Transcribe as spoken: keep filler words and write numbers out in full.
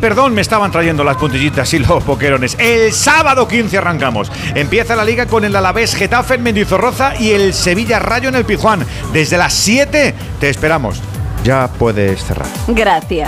perdón, me estaban trayendo las puntillitas y los boquerones. El sábado quince arrancamos. Empieza la Liga con el Alavés Getafe en Mendizorroza y el Sevilla Rayo en el Pizjuán. Desde las siete te esperamos. Ya puedes cerrar. Gracias.